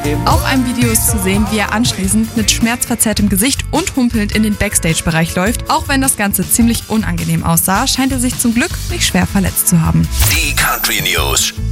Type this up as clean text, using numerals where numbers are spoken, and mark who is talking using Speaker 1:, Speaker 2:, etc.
Speaker 1: Auf einem Video ist zu sehen, wie er anschließend mit schmerzverzerrtem Gesicht und humpelnd in den Backstage-Bereich läuft. Auch wenn das Ganze ziemlich unangenehm aussah, scheint er sich zum Glück nicht schwer verletzt zu haben.
Speaker 2: Die Country News